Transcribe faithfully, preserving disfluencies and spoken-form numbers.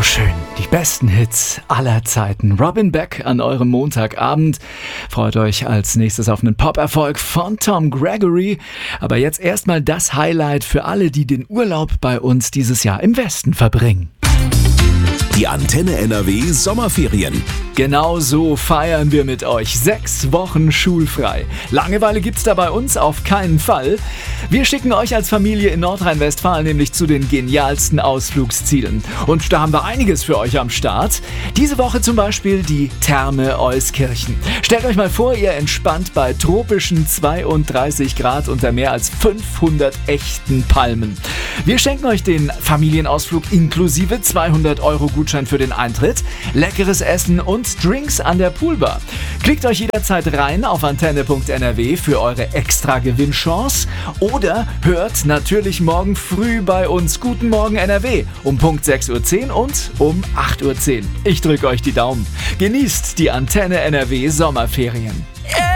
schön. Die besten Hits aller Zeiten. Robin Beck an eurem Montagabend. Freut euch als nächstes auf einen Pop-Erfolg von Tom Gregory. Aber jetzt erstmal das Highlight für alle, die den Urlaub bei uns dieses Jahr im Westen verbringen. Die Antenne N R W Sommerferien. Genau so feiern wir mit euch. Sechs Wochen schulfrei. Langeweile gibt's da bei uns auf keinen Fall. Wir schicken euch als Familie in Nordrhein-Westfalen nämlich zu den genialsten Ausflugszielen. Und da haben wir einiges für euch am Start. Diese Woche zum Beispiel die Therme Euskirchen. Stellt euch mal vor, ihr entspannt bei tropischen zweiunddreißig Grad unter mehr als fünfhundert echten Palmen. Wir schenken euch den Familienausflug inklusive zweihundert Euro Gutschein für den Eintritt, leckeres Essen und Drinks an der Poolbar. Klickt euch jederzeit rein auf antenne punkt n r w für eure extra Gewinnchance oder hört natürlich morgen früh bei uns Guten Morgen N R W um Punkt sechs Uhr zehn und um acht Uhr zehn. Ich drücke euch die Daumen. Genießt die Antenne N R W Sommerferien. Yeah!